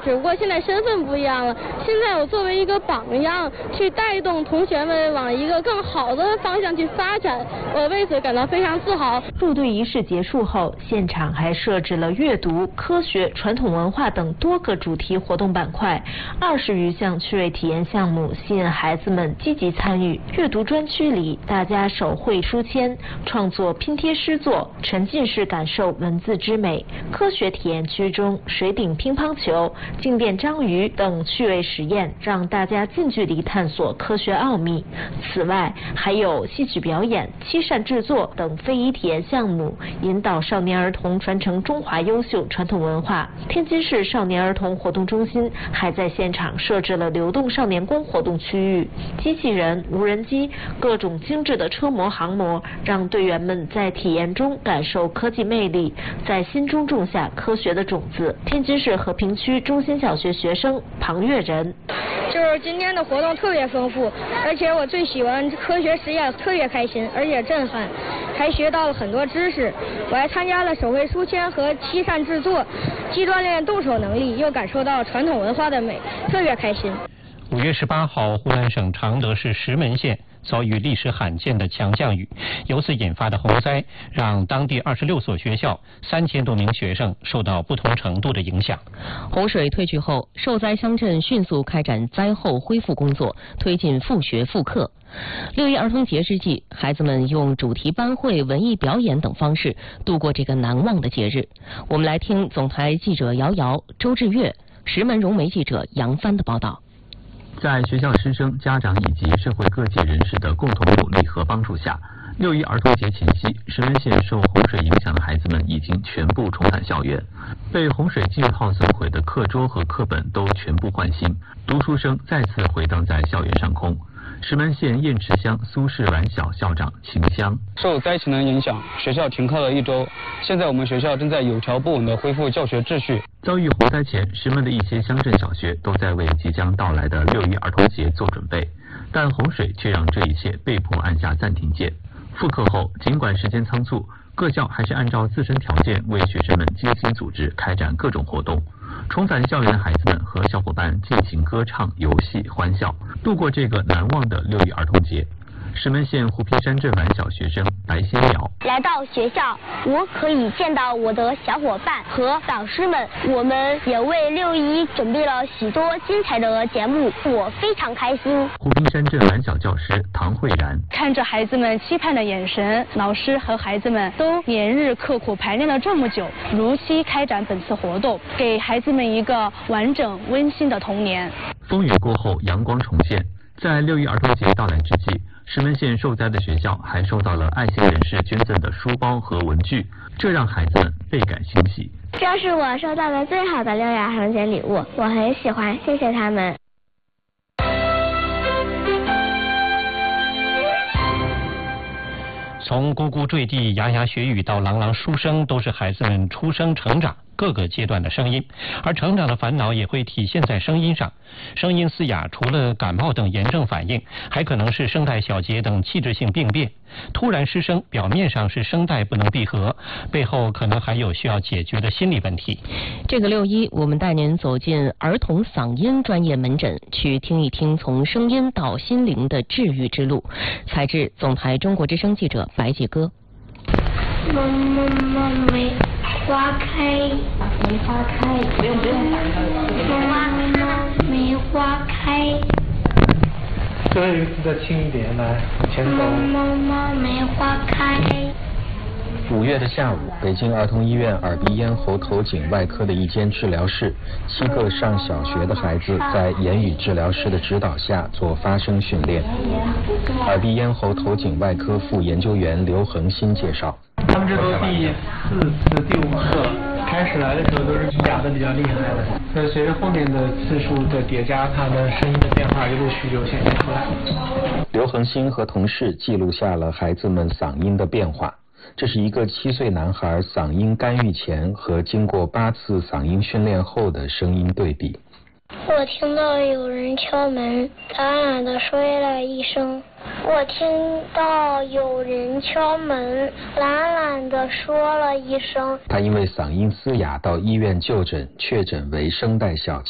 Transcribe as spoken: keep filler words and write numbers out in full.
只不过现在身份不一样了。现在我作为一个榜样，去带动同学们往一个更好的方向去发展，我为此感到非常自豪。 入队仪式结束后，现场还设置了阅读、科学、传统文化等多个主题活动板块，二十余项趣味体验项目吸引孩子们积极参与。阅读专区里，大家手绘书签，创作拼贴诗作，沉浸式感受文字之美。科学体验区中，水顶乒乓球、静电章鱼等趣味实验，让大家近距离探索科学奥秘。此外，还有戏曲表演、漆扇制作等非遗体验项目，引导少年儿童传承中华优秀传统文化。天津市少年儿童活动中心还在现场设置了流动少年宫活动区域，机器人、无人机、各种精致的车模、航模，让队员们在体验中感受科技魅力，在心中种下科学的种子。天津市和平区中心小学学生庞月仁， 就是今天的活动特别丰富，而且我最喜欢科学实验，特别开心，而且震撼，还学到了很多知识。我还参加了手绘书签和漆扇制作，既锻炼动手能力，又感受到传统文化的美，特别开心。 五月十八号，湖南省常德市石门县遭遇历史罕见的强降雨，由此引发的洪灾，让当地二十六所学校、三千多名学生受到不同程度的影响。 洪水退去后，受灾乡镇迅速开展灾后恢复工作，推进复学复课。六一儿童节之际，孩子们用主题班会、文艺表演等方式度过这个难忘的节日。我们来听总台记者姚瑶、周志月、石门融媒记者杨帆的报道。 在学校师生、家长以及社会各界人士的共同努力和帮助下，六一儿童节前夕，石门县受洪水影响的孩子们已经全部重返校园，被洪水浸泡损毁的课桌和课本都全部换新，读书声再次回荡在校园上空。石门县雁池乡苏氏软小校长秦香： 受灾情的影响，学校停课了一周，现在我们学校正在有条不紊地恢复教学秩序。 遭遇洪灾前，石门的一些乡镇小学都在为即将到来的六一儿童节做准备，但洪水却让这一切被迫按下暂停键。复课后，尽管时间仓促，各校还是按照自身条件为学生们精心组织开展各种活动。重返校园的孩子们和小伙伴尽情歌唱、游戏、欢笑，度过这个难忘的六一儿童节。石门县湖皮山镇软小学生白先苗： 来到学校，我可以见到我的小伙伴和导师们，我们也为六一准备了许多精彩的节目，我非常开心。 湖皮山镇软小教师唐慧然： 看着孩子们期盼的眼神，老师和孩子们都连日刻苦排练了这么久，如期开展本次活动，给孩子们一个完整温馨的童年。 风雨过后，阳光重现。在六一儿童节到来之际，石门县受灾的学校还收到了爱心人士捐赠的书包和文具，这让孩子们倍感欣喜。 这是我收到的最好的六一儿童节礼物，我很喜欢，谢谢他们。 从咕咕坠地、牙牙学语到朗朗书声，都是孩子们出生成长各个阶段的声音，而成长的烦恼也会体现在声音上。声音嘶哑，除了感冒等炎症反应，还可能是声带小结等器质性病变。突然失声，表面上是声带不能闭合，背后可能还有需要解决的心理问题。 这个六一，我们带您走进儿童嗓音专业门诊，去听一听从声音到心灵的治愈之路。采自总台中国之声记者白继歌。 么么么梅花开，梅花开，不用不用么么么梅花开。 最后一个字再轻一点，来往前走。 么么梅花开。 五月的下午，北京儿童医院耳鼻咽喉头颈外科的一间治疗室，七个上小学的孩子在言语治疗师的指导下做发声训练。耳鼻咽喉头颈外科副研究员刘恒新介绍， 他们这都第四次、第五次，开始来的时候都是哑的比较厉害的，所以随着后面的次数的叠加，他的声音的变化一陆续就显现出来。 刘恒新和同事记录下了孩子们嗓音的变化。这是一个七岁男孩嗓音干预前和经过八次嗓音训练后的声音对比。 我听到有人敲门，懒懒地说了一声。我听到有人敲门，懒懒地说了一声。 他因为嗓音嘶哑到医院就诊，确诊为声带小